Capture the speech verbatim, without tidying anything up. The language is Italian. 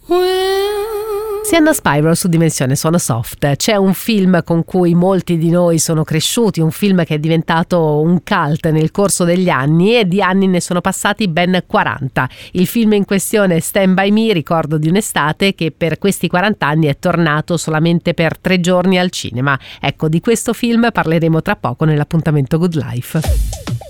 Sienna Spyro su Dimensione Suono Soft. C'è un film con cui molti di noi sono cresciuti, un film che è diventato un cult nel corso degli anni, e di anni ne sono passati ben quaranta. Il film in questione è Stand By Me, ricordo di un'estate che per questi quaranta anni è tornato solamente per tre giorni al cinema. Ecco, di questo film parleremo tra poco nell'appuntamento Good Life.